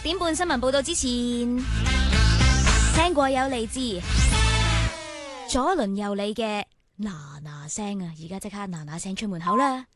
點半新聞報道之前，聽過有嚟自左鄰右里嘅嗱嗱聲啊！而家即刻嗱嗱聲出門口啦！